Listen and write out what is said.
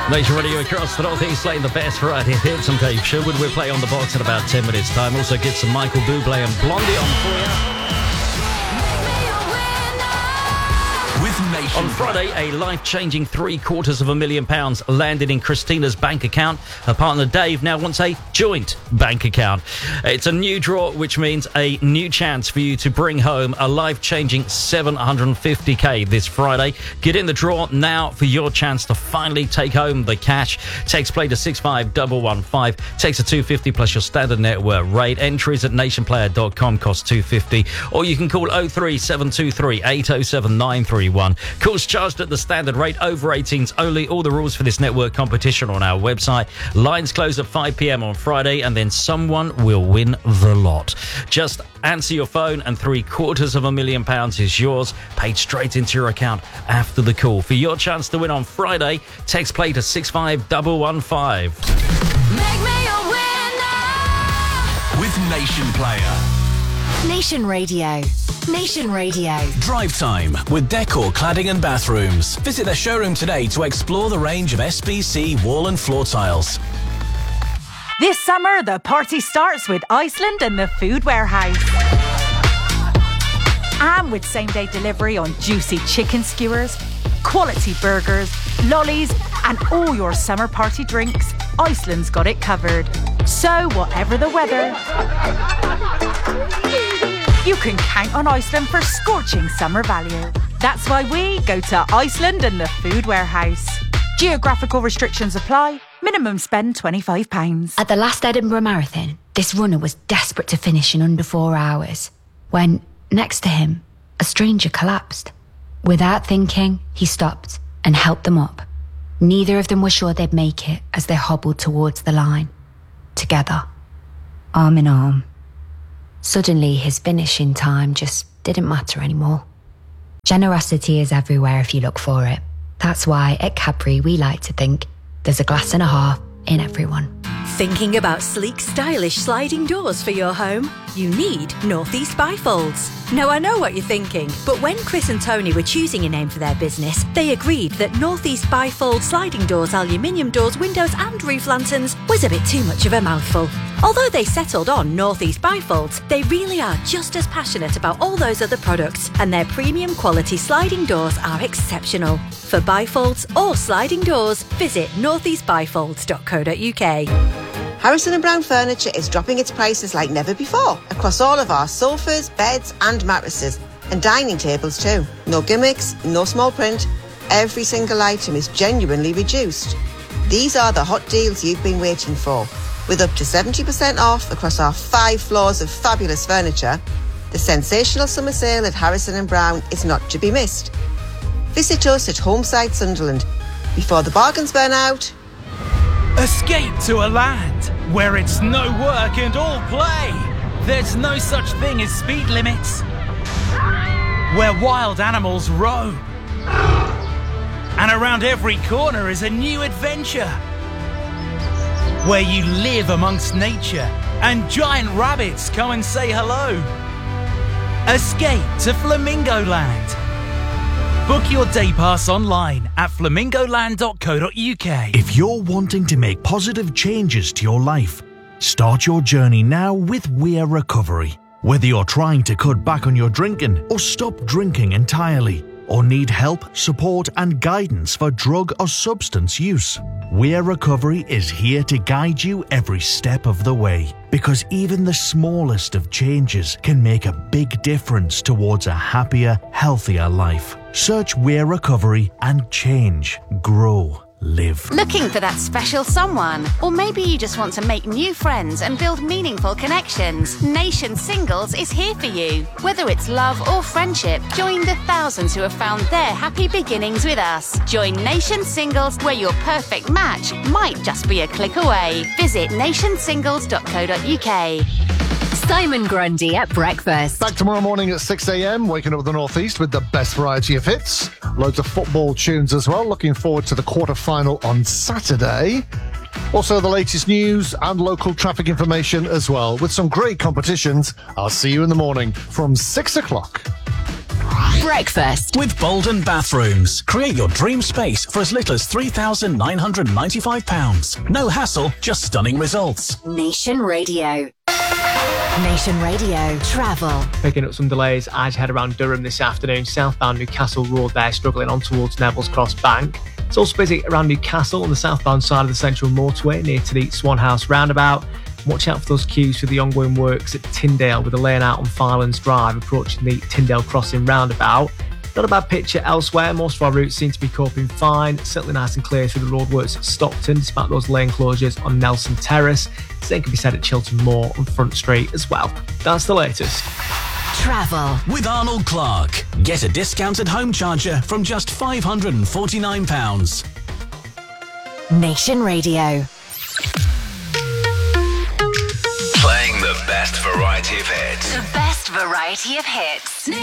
Nation Radio across the Northeast, playing the best variety of hits. I'm Dave Sherwood. We'll play On the Box in about 10 minutes' time. Also get some Michael Bublé and Blondie on for you. On Friday, a life-changing £750,000 landed in Christina's bank account. Her partner Dave now wants a joint bank account. It's a new draw, which means a new chance for you to bring home a life-changing $750K this Friday. Get in the draw now for your chance to finally take home the cash. Text play to 65115. Text to $250 plus your standard network rate. Entries at nationplayer.com cost $250. Or you can call 03723 807 931. Calls charged at the standard rate, over 18s only. All the rules for this network competition on our website. Lines close at 5 p.m. on Friday, and then someone will win the lot. Just answer your phone and £750,000 is yours, paid straight into your account after the call. For your chance to win on Friday, text play to 65115. Make me a winner with Nation Player. Nation Radio. Nation Radio. Drive time with Decor Cladding and Bathrooms. Visit their showroom today to explore the range of SBC wall and floor tiles. This summer, the party starts with Iceland and the Food Warehouse. And with same-day delivery on juicy chicken skewers, quality burgers, lollies, and all your summer party drinks, Iceland's got it covered. So, whatever the weather, you can count on Iceland for scorching summer value. That's why we go to Iceland and the Food Warehouse. Geographical restrictions apply. Minimum spend £25. At the last Edinburgh Marathon, this runner was desperate to finish in under 4 hours when, next to him, a stranger collapsed. Without thinking, he stopped and helped them up. Neither of them were sure they'd make it as they hobbled towards the line. Together, arm in arm. Suddenly, his finishing time just didn't matter anymore. Generosity is everywhere if you look for it. That's why at Cadbury we like to think there's a glass and a half in everyone. Thinking about sleek, stylish sliding doors for your home? You need Northeast Bifolds. Now, I know what you're thinking, but when Chris and Tony were choosing a name for their business, they agreed that Northeast Bifold sliding doors, aluminium doors, windows and roof lanterns was a bit too much of a mouthful. Although they settled on Northeast Bifolds, they really are just as passionate about all those other products, and their premium quality sliding doors are exceptional. For bifolds or sliding doors, visit northeastbifolds.co.uk. Harrison & Brown Furniture is dropping its prices like never before across all of our sofas, beds and mattresses, and dining tables too. No gimmicks, no small print. Every single item is genuinely reduced. These are the hot deals you've been waiting for. With up to 70% off across our 5 floors of fabulous furniture, the sensational summer sale at Harrison & Brown is not to be missed. Visit us at Homeside Sunderland. Before the bargains burn out, escape to a land where it's no work and all play. There's no such thing as speed limits. Where wild animals roam. And around every corner is a new adventure. Where you live amongst nature and giant rabbits come and say hello. Escape to Flamingo Land. Book your day pass online at flamingoland.co.uk. If you're wanting to make positive changes to your life, start your journey now with Weir Recovery. Whether you're trying to cut back on your drinking or stop drinking entirely, or need help, support and guidance for drug or substance use, Weir Recovery is here to guide you every step of the way. Because even the smallest of changes can make a big difference towards a happier, healthier life. Search Weir Recovery and change, grow, live. Looking for that special someone? Or maybe you just want to make new friends and build meaningful connections? Nation Singles is here for you. Whether it's love or friendship, join the thousands who have found their happy beginnings with us. Join Nation Singles, where your perfect match might just be a click away. Visit nationsingles.co.uk. Simon Grundy at breakfast. Back tomorrow morning at 6 a.m, waking up with the North East with the best variety of hits. Loads of football tunes as well. Looking forward to the quarter-final on Saturday. Also, the latest news and local traffic information as well, with some great competitions. I'll see you in the morning from 6 o'clock. Breakfast with Bolden Bathrooms. Create your dream space for as little as £3,995. No hassle, just stunning results. Nation Radio. Nation Radio Travel. Picking up some delays as you head around Durham this afternoon. Southbound Newcastle Road there, struggling on towards Neville's Cross Bank. It's also busy around Newcastle on the southbound side of the Central Motorway near to the Swan House roundabout. Watch out for those queues for the ongoing works at Tyndale with a lane out on Firelands Drive approaching the Tyndale Crossing roundabout. Not a bad picture elsewhere. Most of our routes seem to be coping fine. Certainly nice and clear through the roadworks at Stockton despite those lane closures on Nelson Terrace. Same can be said at Chiltern Moor on Front Street as well. That's the latest. Travel with Arnold Clark. Get a discounted home charger from just £549. Nation Radio. Playing the best variety of hits. The best variety of hits.